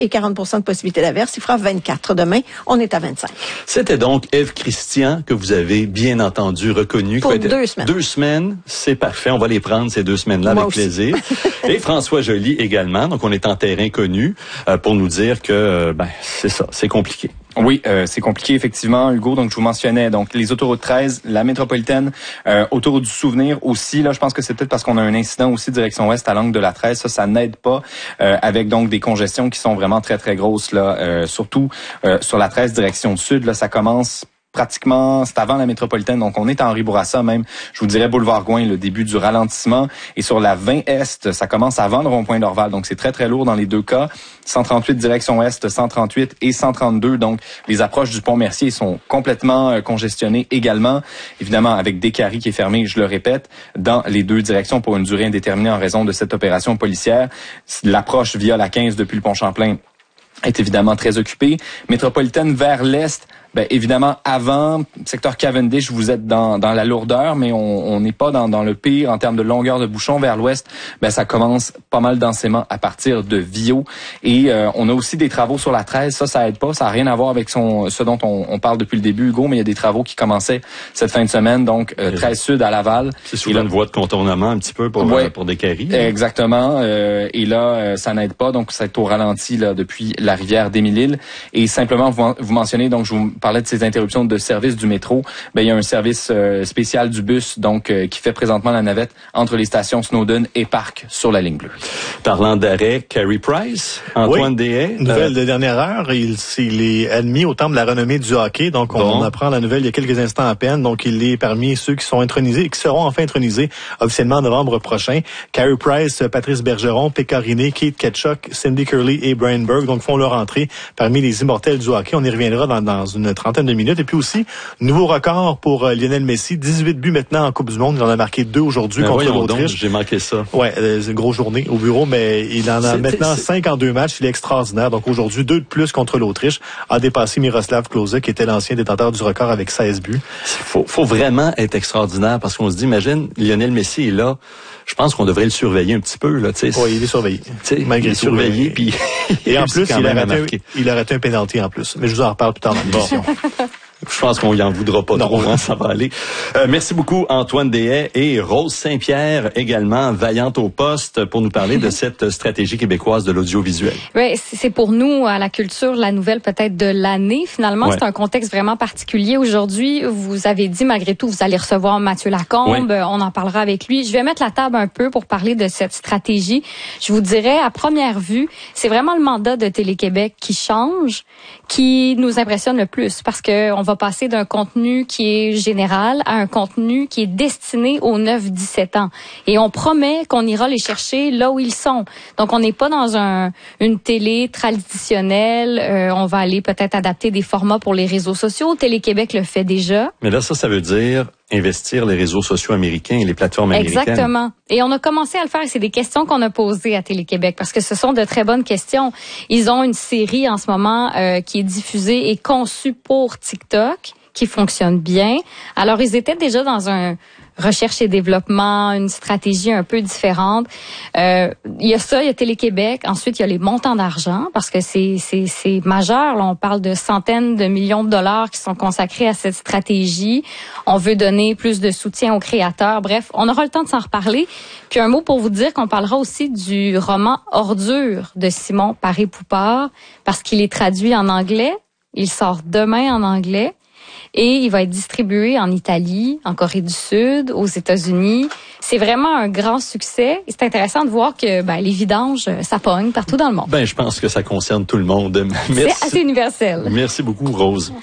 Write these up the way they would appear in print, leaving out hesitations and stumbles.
et 40% de possibilité d'averse. Il fera 24 demain. On est à 25. C'était donc Ève Christian que vous avez bien entendu, reconnu. Pour 2 semaines. 2 semaines, c'est parfait. On va les prendre ces 2 semaines-là avec plaisir. Et François Joly également. Donc, on est en terrain connu pour nous dire que, c'est ça, c'est compliqué. Oui, c'est compliqué effectivement, Hugo. Donc je vous mentionnais donc les autoroutes 13, la métropolitaine, autoroute du Souvenir aussi. Là, je pense que c'est peut-être parce qu'on a un incident aussi direction ouest à l'angle de la 13. Ça n'aide pas avec donc des congestions qui sont vraiment très très grosses là, surtout sur la 13 direction sud. Là, ça commence pratiquement, c'est avant la métropolitaine, donc on est à Henri Bourassa même, je vous dirais boulevard Gouin, le début du ralentissement. Et sur la 20 Est, ça commence avant le rond-point d'Orval, donc c'est très très lourd dans les deux cas. 138 direction Est, 138 et 132, donc les approches du pont Mercier sont complètement congestionnées également. Évidemment, avec Descaries qui est fermé, je le répète, dans les deux directions pour une durée indéterminée en raison de cette opération policière. L'approche via la 15 depuis le pont Champlain est évidemment très occupée. Métropolitaine vers l'Est, évidemment, avant, secteur Cavendish, vous êtes dans la lourdeur, mais on n'est pas dans le pire en termes de longueur de bouchon. Vers l'ouest, ça commence pas mal densément à partir de Vio. Et on a aussi des travaux sur la 13. Ça aide pas. Ça n'a rien à voir avec ce dont on parle depuis le début, Hugo, mais il y a des travaux qui commençaient cette fin de semaine. Donc, 13 Sud à Laval. C'est souvent une voie de contournement un petit peu pour Descaries. Exactement. Et là, ça n'aide pas. Donc, c'est au ralenti là depuis la rivière d'Émile-Île. Et simplement, vous mentionnez, donc, je vous parlais de ces interruptions de service du métro. Il y a un service spécial du bus donc qui fait présentement la navette entre les stations Snowden et Parc sur la ligne bleue. Parlant d'arrêt, Carey Price, Antoine Deshaies. Nouvelle de dernière heure, il est admis au temple de la renommée du hockey. Donc on apprend la nouvelle il y a quelques instants à peine. Donc il est parmi ceux qui sont intronisés et qui seront enfin intronisés officiellement en novembre prochain. Carey Price, Patrice Bergeron, Pekka Rinne, Keith Ketchuk, Cindy Curley et Brian Burke donc font leur entrée parmi les immortels du hockey. On y reviendra dans une trentaine de minutes. Et puis aussi, nouveau record pour Lionel Messi. 18 buts maintenant en Coupe du Monde. Il en a marqué 2 aujourd'hui contre l'Autriche. J'ai manqué ça. Ouais, c'est une grosse journée au bureau, mais il en a maintenant 5 en 2 matchs. Il est extraordinaire. Donc aujourd'hui, 2 de plus contre l'Autriche. A dépassé Miroslav Klose, qui était l'ancien détenteur du record avec 16 buts. Faut vraiment être extraordinaire parce qu'on se dit, imagine, Lionel Messi est là. Je pense qu'on devrait le surveiller un petit peu, là, tu sais. Oui, il est surveillé. Malgré tout. Surveillé, puis. Et en plus, il a raté un pénalty en plus. Mais je vous en reparle plus tard dans l'émission. Je pense qu'on y en voudra pas trop, hein, ça va aller. Merci beaucoup Antoine Deshaies et Rose Saint-Pierre également, vaillante au poste, pour nous parler de cette stratégie québécoise de l'audiovisuel. Oui, c'est pour nous, à la culture, la nouvelle peut-être de l'année. Finalement, c'est un contexte vraiment particulier. Aujourd'hui, vous avez dit, malgré tout, vous allez recevoir Mathieu Lacombe. On en parlera avec lui. Je vais mettre la table un peu pour parler de cette stratégie. Je vous dirais, à première vue, c'est vraiment le mandat de Télé-Québec qui change, qui nous impressionne le plus, parce que on va passer d'un contenu qui est général à un contenu qui est destiné aux 9-17 ans. Et on promet qu'on ira les chercher là où ils sont. Donc, on n'est pas dans une télé traditionnelle. On va aller peut-être adapter des formats pour les réseaux sociaux. Télé-Québec le fait déjà. Mais là, ça veut dire investir les réseaux sociaux américains et les plateformes américaines. Exactement. Et on a commencé à le faire. C'est des questions qu'on a posées à Télé-Québec parce que ce sont de très bonnes questions. Ils ont une série en ce moment qui est diffusée et conçue pour TikTok, qui fonctionne bien. Alors, ils étaient déjà dans un recherche et développement, une stratégie un peu différente. Il y a ça, il y a Télé-Québec. Ensuite, il y a les montants d'argent parce que c'est majeur. Là, on parle de centaines de millions de dollars qui sont consacrés à cette stratégie. On veut donner plus de soutien aux créateurs. Bref, on aura le temps de s'en reparler. Puis un mot pour vous dire qu'on parlera aussi du roman Ordure de Simon Paré-Poupard parce qu'il est traduit en anglais. Il sort demain en anglais. Et il va être distribué en Italie, en Corée du Sud, aux États-Unis. C'est vraiment un grand succès. Et c'est intéressant de voir que les vidanges, ça pogne partout dans le monde. Je pense que ça concerne tout le monde. C'est assez universel. Merci beaucoup, Rose.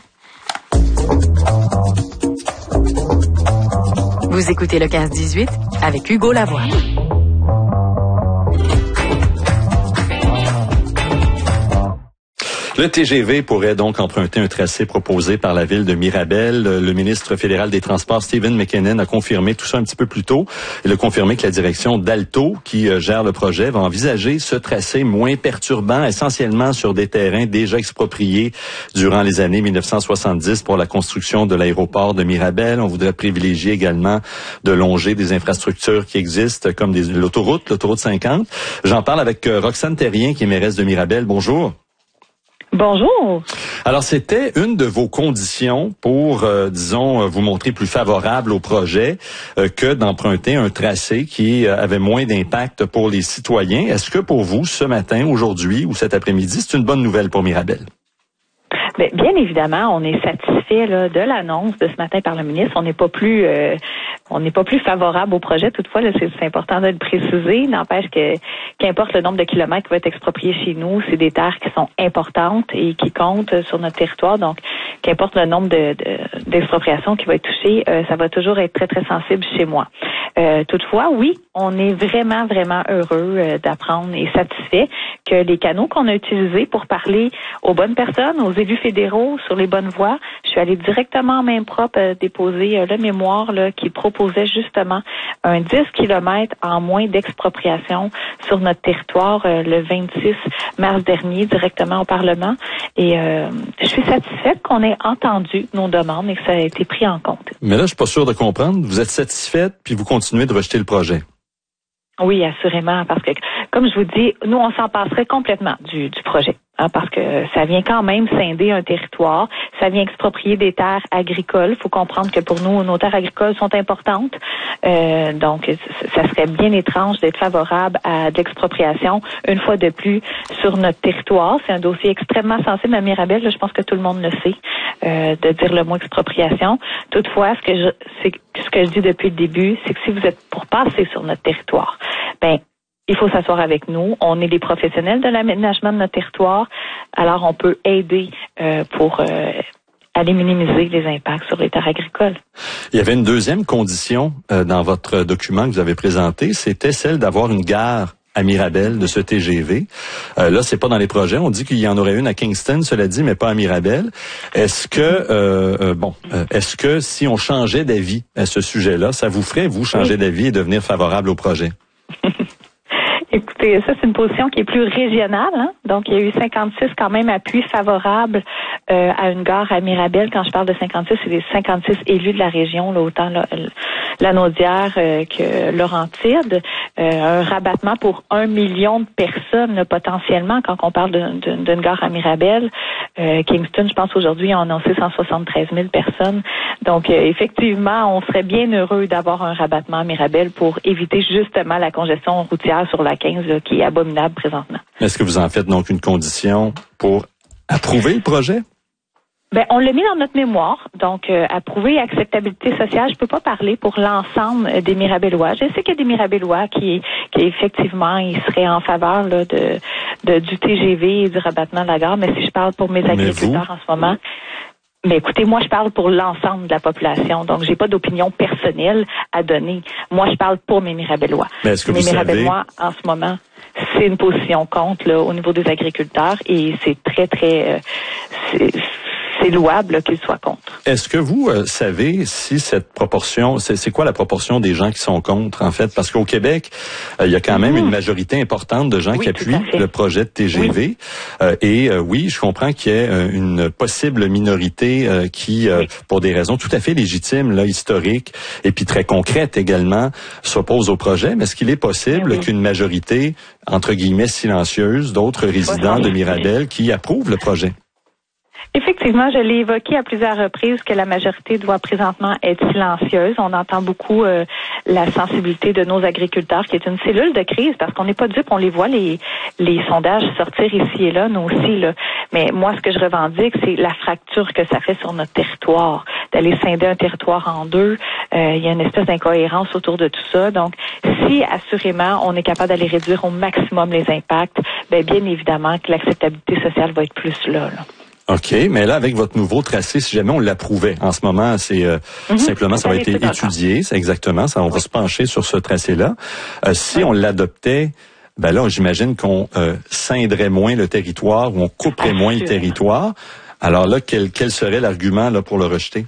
Vous écoutez le 15-18 avec Hugo Lavoie. Le TGV pourrait donc emprunter un tracé proposé par la ville de Mirabel. Le ministre fédéral des Transports, Stephen McKinnon, a confirmé tout ça un petit peu plus tôt. Il a confirmé que la direction d'Alto, qui gère le projet, va envisager ce tracé moins perturbant, essentiellement sur des terrains déjà expropriés durant les années 1970 pour la construction de l'aéroport de Mirabel. On voudrait privilégier également de longer des infrastructures qui existent, comme l'autoroute 50. J'en parle avec Roxane Terrien, qui est mairesse de Mirabel. Bonjour. Bonjour. Alors, c'était une de vos conditions pour, vous montrer plus favorable au projet que d'emprunter un tracé qui avait moins d'impact pour les citoyens. Est-ce que pour vous, ce matin, aujourd'hui ou cet après-midi, c'est une bonne nouvelle pour Mirabel? Bien évidemment, on est satisfait là, de l'annonce de ce matin par le ministre. On n'est pas plus favorable au projet. Toutefois, là, c'est important de le préciser. N'empêche que qu'importe le nombre de kilomètres qui va être exproprié chez nous, c'est des terres qui sont importantes et qui comptent sur notre territoire. Donc, qu'importe le nombre d'expropriations qui va être touché, ça va toujours être très, très sensible chez moi. Toutefois, oui, on est vraiment, vraiment heureux d'apprendre et satisfait que les canaux qu'on a utilisés pour parler aux bonnes personnes, aux élus fédéraux sur les bonnes voies, je suis allée directement en main propre déposer le mémoire là, qui proposait justement un 10 km en moins d'expropriation sur notre territoire le 26 mars dernier directement au Parlement. Et je suis satisfaite qu'on ait entendu nos demandes et que ça a été pris en compte. Mais là, je suis pas sûre de comprendre. Vous êtes satisfaite puis vous continuez de rejeter le projet. Oui, assurément, parce que, comme je vous dis, nous, on s'en passerait complètement du projet. Parce que ça vient quand même scinder un territoire, ça vient exproprier des terres agricoles. Il faut comprendre que pour nous, nos terres agricoles sont importantes. Donc, ça serait bien étrange d'être favorable à de l'expropriation une fois de plus sur notre territoire. C'est un dossier extrêmement sensible à Mirabel. Là, je pense que tout le monde le sait, de dire le mot expropriation. Toutefois, ce que je dis depuis le début, c'est que si vous êtes pour passer sur notre territoire, il faut s'asseoir avec nous. On est des professionnels de l'aménagement de notre territoire. Alors, on peut aider pour aller minimiser les impacts sur les terres agricoles. Il y avait une deuxième condition dans votre document que vous avez présenté, c'était celle d'avoir une gare à Mirabel de ce TGV. Là, c'est pas dans les projets. On dit qu'il y en aurait une à Kingston, cela dit, mais pas à Mirabel. Est-ce que si on changeait d'avis à ce sujet-là, ça vous ferait, vous, changer d'avis et devenir favorable au projet? Écoutez, ça, c'est une position qui est plus régionale. Hein? Donc, il y a eu 56 quand même appuis favorables à une gare à Mirabel. Quand je parle de 56, c'est les 56 élus de la région, là, autant la Naudière que Laurentide. Un rabattement pour 1 million de personnes, là, potentiellement, quand on parle d'une gare à Mirabel. Kingston, je pense, aujourd'hui, a annoncé 173 000 personnes. Donc, effectivement, on serait bien heureux d'avoir un rabattement à Mirabel pour éviter justement la congestion routière sur la 15, là, qui est abominable présentement. Est-ce que vous en faites donc une condition pour approuver le projet? On l'a mis dans notre mémoire. Donc, approuver acceptabilité sociale, je peux pas parler pour l'ensemble des Mirabellois. Je sais qu'il y a des Mirabellois qui effectivement, ils seraient en faveur là, du TGV et du rabattement de la gare. Mais si je parle pour mes agriculteurs en ce moment, mais écoutez, moi, je parle pour l'ensemble de la population. Donc, j'ai pas d'opinion personnelle à donner. Moi, je parle pour mes Mirabellois. Mais est-ce que mes Mirabellois, en ce moment, c'est une position contre là, au niveau des agriculteurs et c'est très, très... c'est louable qu'ils soient contre. Est-ce que vous savez si cette proportion, c'est quoi la proportion des gens qui sont contre, en fait? Parce qu'au Québec, il y a quand même une majorité importante de gens qui appuient le projet de TGV. Oui. Oui, je comprends qu'il y ait une possible minorité qui, pour des raisons tout à fait légitimes, là, historiques, et puis très concrètes également, s'oppose au projet. Mais est-ce qu'il est possible qu'une majorité, entre guillemets, silencieuse, d'autres résidents de Mirabel qui approuvent le projet? Effectivement, je l'ai évoqué à plusieurs reprises que la majorité doit présentement être silencieuse. On entend beaucoup la sensibilité de nos agriculteurs, qui est une cellule de crise, parce qu'on n'est pas dupes, on les voit, les sondages sortir ici et là, nous aussi. Là. Mais moi, ce que je revendique, c'est la fracture que ça fait sur notre territoire, d'aller scinder un territoire en deux. Il y a une espèce d'incohérence autour de tout ça. Donc, si assurément on est capable d'aller réduire au maximum les impacts, bien évidemment que l'acceptabilité sociale va être plus là. OK, mais là, avec votre nouveau tracé, si jamais on l'approuvait, en ce moment, c'est simplement, ça va être étudié, c'est exactement, ça, on va se pencher sur ce tracé-là. Si on l'adoptait, là, j'imagine qu'on scinderait moins le territoire ou on couperait moins le territoire. Alors là, quel serait l'argument là pour le rejeter?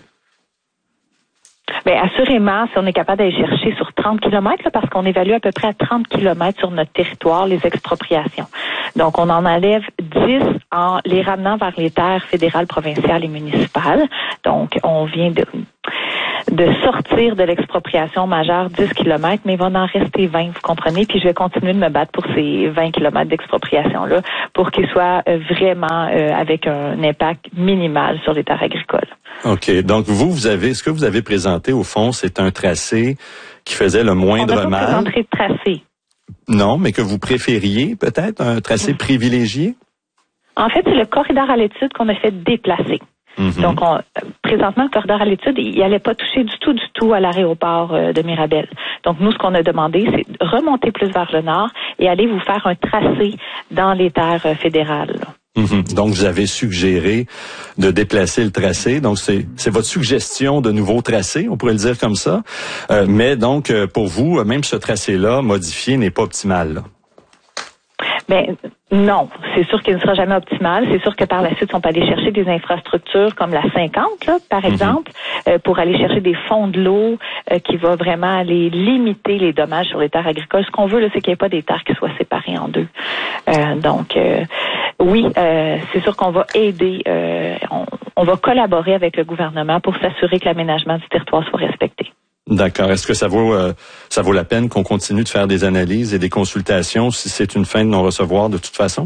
Assurément, si on est capable d'aller chercher sur 30 km, là, parce qu'on évalue à peu près à 30 km sur notre territoire les expropriations. Donc, on en enlève 10 en les ramenant vers les terres fédérales, provinciales et municipales. Donc, on vient sortir de l'expropriation majeure 10 km, mais il va en rester 20, vous comprenez? Puis je vais continuer de me battre pour ces 20 km d'expropriation-là pour qu'ils soient vraiment avec un impact minimal sur les terres agricoles. OK. Donc, ce que vous avez présenté, au fond, c'est un tracé qui faisait le moindre mal. On n'a pas présenté de tracé. Non, mais que vous préfériez peut-être un tracé privilégié? En fait, c'est le corridor à l'étude qu'on a fait déplacer. Mm-hmm. Donc, présentement, le corridor à l'étude, il n'allait pas toucher du tout à l'aéroport de Mirabel. Donc, nous, ce qu'on a demandé, c'est de remonter plus vers le nord et aller vous faire un tracé dans les terres fédérales. Mm-hmm. Donc, vous avez suggéré de déplacer le tracé. Donc, c'est votre suggestion de nouveau tracé, on pourrait le dire comme ça. Mais donc, pour vous, même ce tracé-là, modifié, n'est pas optimal, là. Ben non, c'est sûr qu'il ne sera jamais optimal. C'est sûr que par la suite, on peut aller chercher des infrastructures comme la 50, là, par exemple, pour aller chercher des fonds de l'eau qui va vraiment aller limiter les dommages sur les terres agricoles. Ce qu'on veut, là, c'est qu'il n'y ait pas des terres qui soient séparées en deux. Oui, c'est sûr qu'on va aider, on va collaborer avec le gouvernement pour s'assurer que l'aménagement du territoire soit respecté. D'accord. Est-ce que ça vaut la peine qu'on continue de faire des analyses et des consultations si c'est une fin de non-recevoir de toute façon?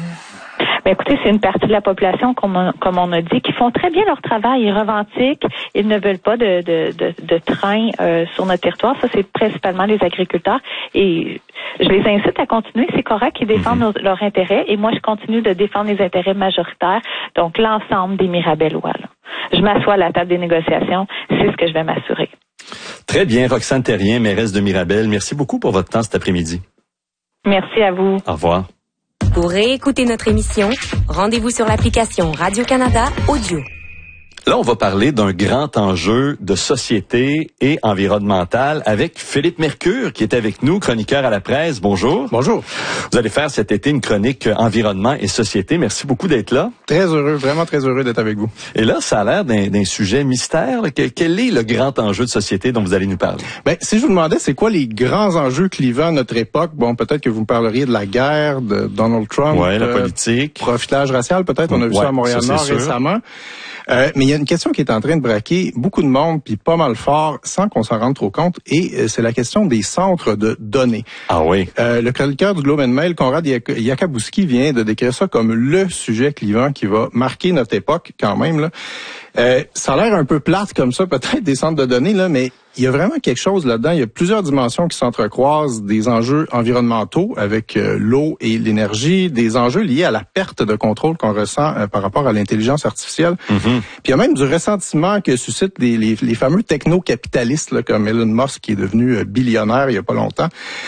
Ben écoutez, c'est une partie de la population, comme on a dit, qui font très bien leur travail. Ils revendiquent, ils ne veulent pas de train sur notre territoire. Ça, c'est principalement les agriculteurs. Et je les incite à continuer. C'est correct qu'ils défendent leurs intérêts. Et moi, je continue de défendre les intérêts majoritaires, donc l'ensemble des Mirabellois. Là. Je m'assois à la table des négociations. C'est ce que je vais m'assurer. Très bien. Roxane Terrien, mairesse de Mirabel, merci beaucoup pour votre temps cet après-midi. Merci à vous. Au revoir. Pour réécouter notre émission, rendez-vous sur l'application Radio-Canada Audio. Là, on va parler d'un grand enjeu de société et environnemental avec Philippe Mercure, qui est avec nous, chroniqueur à la presse. Bonjour. Bonjour. Vous allez faire cet été une chronique environnement et société. Merci beaucoup d'être là. Très heureux, vraiment très heureux d'être avec vous. Et là, ça a l'air d'un sujet mystère. Quel est le grand enjeu de société dont vous allez nous parler? Ben, si je vous demandais, c'est quoi les grands enjeux clivants à notre époque? Bon, peut-être que vous me parleriez de la guerre, de Donald Trump. Ouais, la politique. Profilage racial, peut-être. On a vu ça à Montréal-Nord récemment. Mais il y a une question qui est en train de braquer beaucoup de monde, puis pas mal fort, sans qu'on s'en rende trop compte, et c'est la question des centres de données. Ah oui. Le chroniqueur du Globe and Mail, Conrad Yakabouski, vient de décrire ça comme le sujet clivant qui va marquer notre époque quand même, là. Ça a l'air un peu plate comme ça, peut-être, des centres de données, là, mais il y a vraiment quelque chose là-dedans. Il y a plusieurs dimensions qui s'entrecroisent, des enjeux environnementaux avec l'eau et l'énergie, des enjeux liés à la perte de contrôle qu'on ressent par rapport à l'intelligence artificielle. Puis il y a même du ressentiment que suscitent les fameux techno-capitalistes là, comme Elon Musk, qui est devenu billionnaire il y a pas longtemps.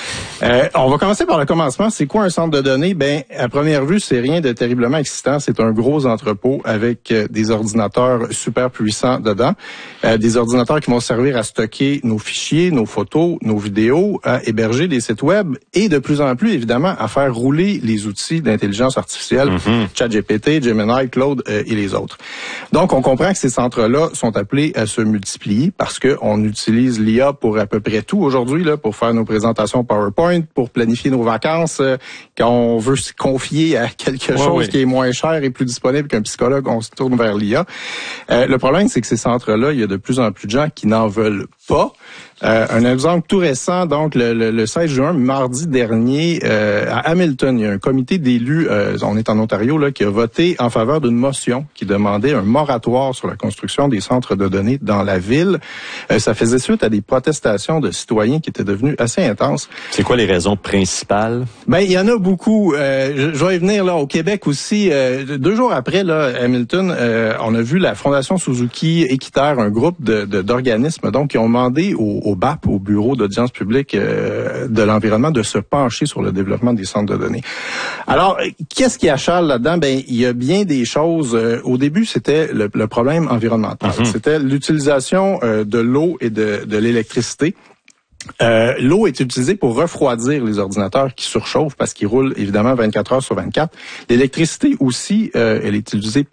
On va commencer par le commencement. C'est quoi un centre de données? Ben, à première vue, c'est rien de terriblement excitant. C'est un gros entrepôt avec des ordinateurs super puissants dedans, des ordinateurs qui vont servir à stocker nos fichiers, nos photos, nos vidéos, à héberger des sites web et de plus en plus, évidemment, à faire rouler les outils d'intelligence artificielle, ChatGPT, Gemini, Claude et les autres. Donc, on comprend que ces centres-là sont appelés à se multiplier parce qu'on utilise l'IA pour à peu près tout aujourd'hui, là, pour faire nos présentations PowerPoint, pour planifier nos vacances. Quand on veut se confier à quelque chose qui est moins cher et plus disponible qu'un psychologue, on se tourne vers l'IA. Le problème, c'est que ces centres-là, il y a de plus en plus de gens qui n'en veulent pas. Un exemple tout récent, donc le 16 juin, mardi dernier, à Hamilton, il y a un comité d'élus, on est en Ontario, là, qui a voté en faveur d'une motion qui demandait un moratoire sur la construction des centres de données dans la ville. Ça faisait suite à des protestations de citoyens qui étaient devenues assez intenses. C'est quoi les raisons principales? Ben, il y en a beaucoup. Je vais y venir là au Québec aussi. 2 jours après, là, Hamilton, on a vu la Fondation Suzuki Équiterre, un groupe d'organismes, donc qui ont demandé au BAP, au Bureau d'audience publique de l'environnement, de se pencher sur le développement des centres de données. Alors, qu'est-ce qui achale là-dedans? Ben, il y a bien des choses. Au début, c'était le problème environnemental. C'était l'utilisation de l'eau et de l'électricité. L'eau est utilisée pour refroidir les ordinateurs qui surchauffent parce qu'ils roulent évidemment 24 heures sur 24. L'électricité aussi, elle est utilisée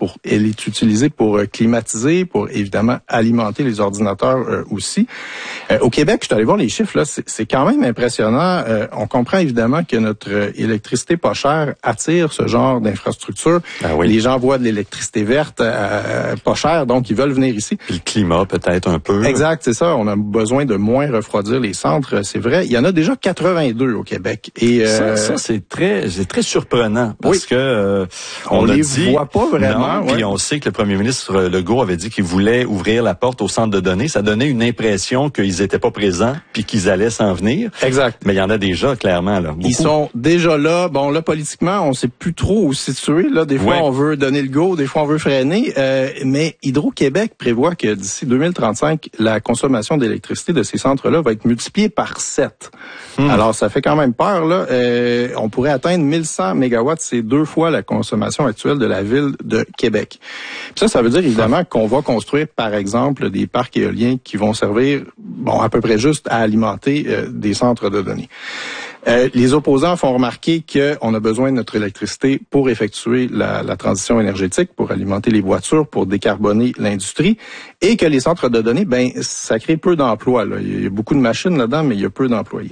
pour climatiser, pour évidemment alimenter les ordinateurs aussi. Au Québec, je suis allé voir les chiffres là, c'est quand même impressionnant. On comprend évidemment que notre électricité pas chère attire ce genre d'infrastructure. Ah oui. Les gens voient de l'électricité verte pas chère, donc ils veulent venir ici. Puis le climat peut-être un peu. Exact, c'est ça. On a besoin de moins refroidir les centres, c'est vrai. Il y en a déjà 82 au Québec. Et ça c'est très surprenant parce que on les dit, voit pas vraiment. Puis on sait que le premier ministre Legault avait dit qu'il voulait ouvrir la porte au centre de données. Ça donnait une impression qu'ils étaient pas présents puis qu'ils allaient s'en venir. Exact. Mais il y en a déjà clairement là. Beaucoup. Ils sont déjà là. Bon là politiquement, on sait plus trop où se situer. Là, des fois on veut donner le go, des fois on veut freiner. Mais Hydro-Québec prévoit que d'ici 2035, la consommation d'électricité de ces centres-là va être multipliée par 7. Alors, ça fait quand même peur, là. On pourrait atteindre 1100 mégawatts, c'est 2 fois la consommation actuelle de la ville de Québec. Puis ça veut dire évidemment qu'on va construire, par exemple, des parcs éoliens qui vont servir, à peu près juste à alimenter des centres de données. Les opposants font remarquer qu'on a besoin de notre électricité pour effectuer la transition énergétique, pour alimenter les voitures, pour décarboner l'industrie, et que les centres de données, ça crée peu d'emplois. Là. Il y a beaucoup de machines là-dedans, mais il y a peu d'employés.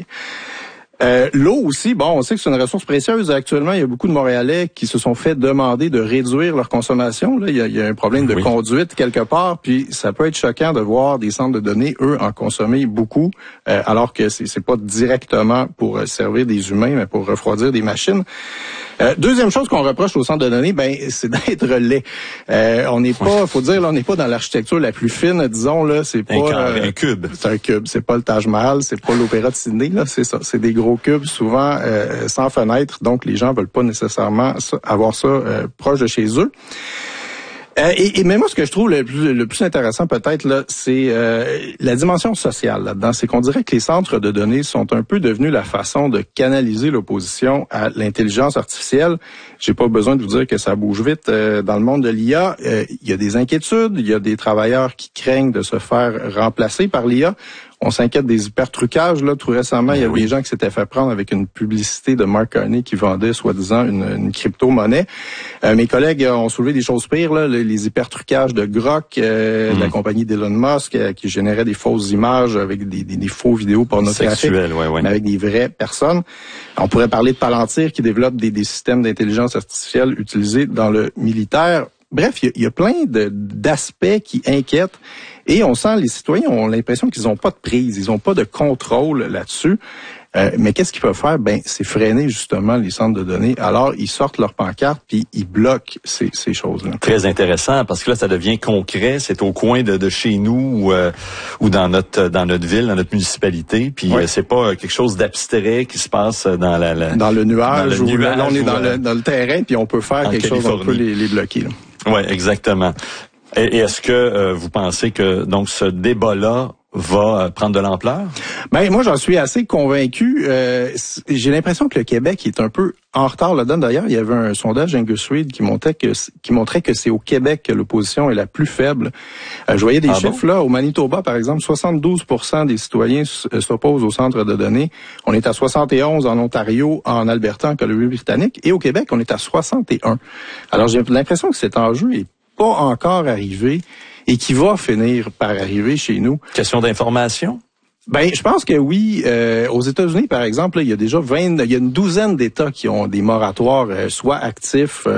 L'eau aussi, on sait que c'est une ressource précieuse. Actuellement, il y a beaucoup de Montréalais qui se sont fait demander de réduire leur consommation. Là, il y a un problème de conduite quelque part, puis ça peut être choquant de voir des centres de données, eux, en consommer beaucoup, alors que c'est pas directement pour servir des humains, mais pour refroidir des machines. Deuxième chose qu'on reproche aux centres de données, c'est d'être laid. On n'est pas, faut dire, là, on n'est pas dans l'architecture la plus fine, disons là. C'est pas un cube. C'est un cube. C'est pas le Taj Mahal, c'est pas l'Opéra de Sydney là. C'est ça. C'est des gros cubes, souvent sans fenêtre. Donc les gens veulent pas nécessairement avoir ça proche de chez eux. Et même moi, ce que je trouve le plus intéressant peut-être là, c'est la dimension sociale là-dedans. C'est qu'on dirait que les centres de données sont un peu devenus la façon de canaliser l'opposition à l'intelligence artificielle. J'ai pas besoin de vous dire que ça bouge vite dans le monde de l'IA. Il y a des inquiétudes, il y a des travailleurs qui craignent de se faire remplacer par l'IA. On s'inquiète des hypertrucages. Là, tout récemment, il y a des gens qui s'étaient fait prendre avec une publicité de Mark Carney qui vendait, soi-disant, une crypto-monnaie. Mes collègues ont soulevé des choses pires, là, les hypertrucages de Grok, de la compagnie d'Elon Musk, qui générait des fausses images avec des faux vidéos pornographiques, mais avec des vraies personnes. On pourrait parler de Palantir qui développe des systèmes d'intelligence artificielle utilisés dans le militaire. Bref, il y a plein d'aspects qui inquiètent. Et on sent, les citoyens ont l'impression qu'ils n'ont pas de prise, ils n'ont pas de contrôle là-dessus. Mais qu'est-ce qu'ils peuvent faire? C'est freiner justement les centres de données. Alors, ils sortent leur pancarte puis ils bloquent ces choses-là. Très intéressant parce que là, ça devient concret. C'est au coin de chez nous ou dans notre ville, dans notre municipalité. Puis c'est pas quelque chose d'abstrait qui se passe dans dans le nuage. Là, on est dans le terrain puis on peut faire quelque chose, on peut les bloquer. Là. Oui, exactement. Et est-ce que vous pensez que donc ce débat-là va prendre de l'ampleur? Moi, j'en suis assez convaincu. J'ai l'impression que le Québec est un peu en retard là-dedans. D'ailleurs, il y avait un sondage Angus Reid qui montrait que c'est au Québec que l'opposition est la plus faible. Je voyais des chiffres là. Au Manitoba, par exemple, 72% des citoyens s'opposent au centre de données. On est à 71 en Ontario, en Alberta, en Colombie-Britannique. Et au Québec, on est à 61. Alors, j'ai l'impression que cet enjeu est pas encore arrivé et qui va finir par arriver chez nous. Question d'information? Je pense que oui. Aux États-Unis, par exemple, il y a déjà il y a une douzaine d'États qui ont des moratoires soit actifs,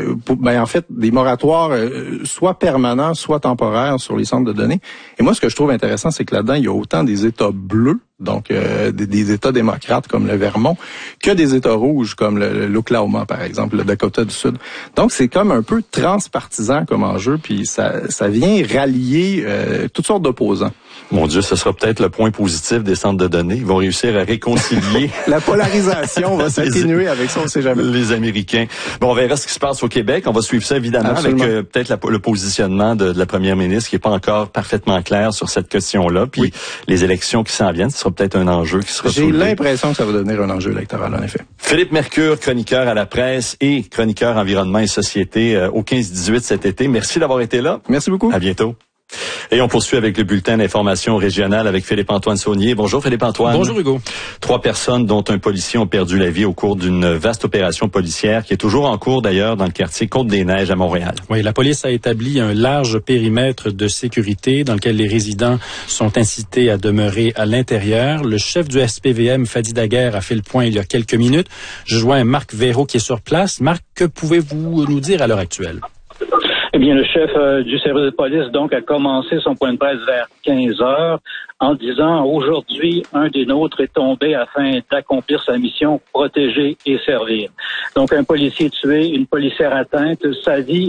en fait, des moratoires soit permanents, soit temporaires sur les centres de données. Et moi, ce que je trouve intéressant, c'est que là-dedans, il y a autant des États bleus, donc des États démocrates comme le Vermont, que des États rouges comme l'Oklahoma, par exemple, le Dakota du Sud. Donc, c'est comme un peu transpartisan comme enjeu, puis ça vient rallier toutes sortes d'opposants. Mon Dieu, ce sera peut-être le point positif des centres de données. Ils vont réussir à réconcilier. La polarisation va s'atténuer avec ça, on ne sait jamais. Les Américains. On verra ce qui se passe au Québec. On va suivre ça, évidemment, absolument, avec peut-être le positionnement de la première ministre qui n'est pas encore parfaitement clair sur cette question-là. Puis les élections qui s'en viennent, ce sera peut-être un enjeu qui sera soulevé. J'ai l'impression que ça va devenir un enjeu électoral, en effet. Philippe Mercure, chroniqueur à la presse et chroniqueur environnement et société au 15-18 cet été. Merci d'avoir été là. Merci beaucoup. À bientôt. Et on poursuit avec le bulletin d'information régionale avec Philippe-Antoine Saunier. Bonjour Philippe-Antoine. Bonjour Hugo. 3 personnes, dont un policier, ont perdu la vie au cours d'une vaste opération policière qui est toujours en cours d'ailleurs dans le quartier Côte-des-Neiges à Montréal. Oui, la police a établi un large périmètre de sécurité dans lequel les résidents sont incités à demeurer à l'intérieur. Le chef du SPVM, Fadi Daguerre, a fait le point il y a quelques minutes. Je joins Marc Véraud qui est sur place. Marc, que pouvez-vous nous dire à l'heure actuelle? Eh bien, le chef du service de police, donc, a commencé son point de presse vers 15 heures en disant « Aujourd'hui, un des nôtres est tombé afin d'accomplir sa mission, protéger et servir. » Donc, un policier tué, une policière atteinte, sa vie